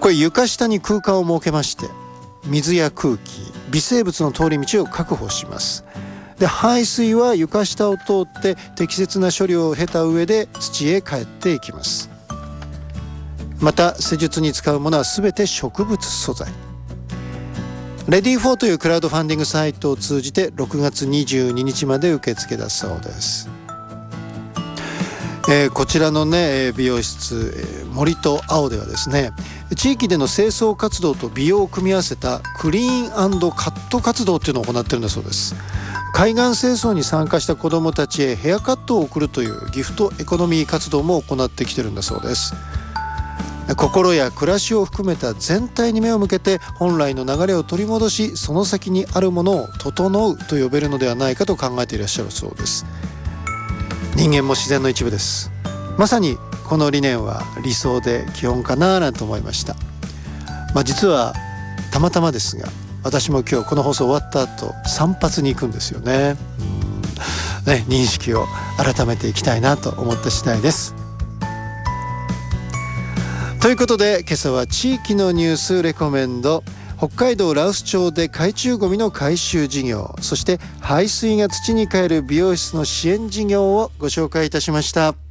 これ床下に空間を設けまして、水や空気、微生物の通り道を確保します。で、排水は床下を通って適切な処理を経た上で土へ帰っていきます。また施術に使うものは全て植物素材。レディフォーというクラウドファンディングサイトを通じて6月22日まで受付だそうです。こちらのね美容室、森と青ではですね、地域での清掃活動と美容を組み合わせたクリーン&カット活動っていうのを行ってるんだそうです。海岸清掃に参加した子どもたちへヘアカットを送るというギフトエコノミー活動も行ってきてるんだそうです。心や暮らしを含めた全体に目を向けて本来の流れを取り戻し、その先にあるものを整うと呼べるのではないかと考えていらっしゃるそうです。人間も自然の一部です。まさにこの理念は理想で基本かななんて思いました。実はたまたまですが、私も今日この放送終わった後散髪に行くんですよね。認識を改めていきたいなと思った次第です。ということで今朝は地域のニュースレコメンド、北海道羅臼町で海中ゴミの回収事業、そして排水が土に還る美容室の支援事業をご紹介いたしました。